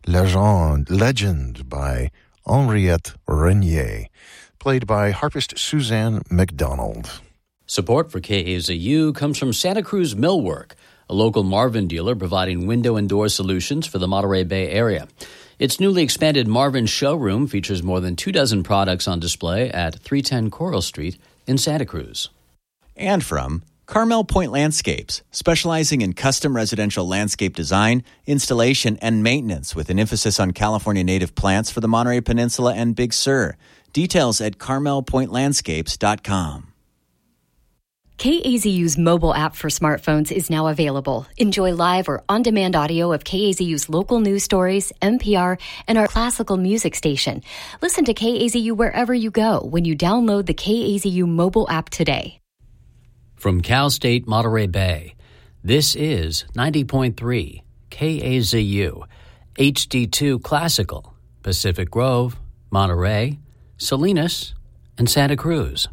Legend by Henriette Renier, played by harpist Suzanne McDonald. Support for KAZU comes from Santa Cruz Millwork, a local Marvin dealer providing window and door solutions for the Monterey Bay area. Its newly expanded Marvin showroom features more than 24 products on display at 310 Coral Street in Santa Cruz. And from Carmel Point Landscapes, specializing in custom residential landscape design, installation, and maintenance with an emphasis on California native plants for the Monterey Peninsula and Big Sur. Details at carmelpointlandscapes.com. KAZU's mobile app for smartphones is now available. Enjoy live or on-demand audio of KAZU's local news stories, NPR, and our classical music station. Listen to KAZU wherever you go when you download the KAZU mobile app today. From Cal State Monterey Bay, this is 90.3 KAZU, HD2 Classical, Pacific Grove, Monterey, Salinas, and Santa Cruz.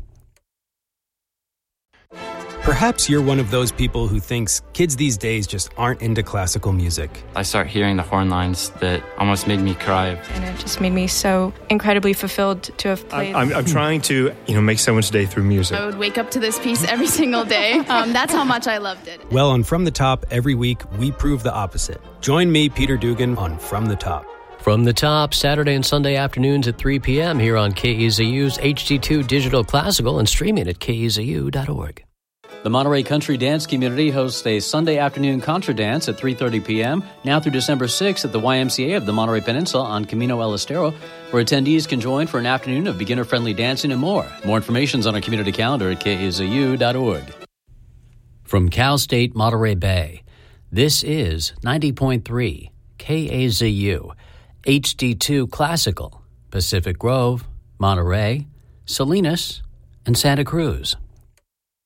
Perhaps you're one of those people who thinks kids these days just aren't into classical music. I start hearing the horn lines that almost made me cry. And it just made me so incredibly fulfilled to have played. I'm trying to, make someone's day through music. I would wake up to this piece every single day. That's how much I loved it. Well, on From the Top, every week, we prove the opposite. Join me, Peter Dugan, on From the Top. From the Top, Saturday and Sunday afternoons at 3 p.m. here on KAZU's HD2 Digital Classical and streaming at KAZU.org. The Monterey Country Dance Community hosts a Sunday afternoon contra dance at 3:30 p.m. now through December 6th at the YMCA of the Monterey Peninsula on Camino El Estero, where attendees can join for an afternoon of beginner-friendly dancing and more. More information is on our community calendar at KAZU.org. From Cal State Monterey Bay, this is 90.3 KAZU, HD2 Classical, Pacific Grove, Monterey, Salinas, and Santa Cruz.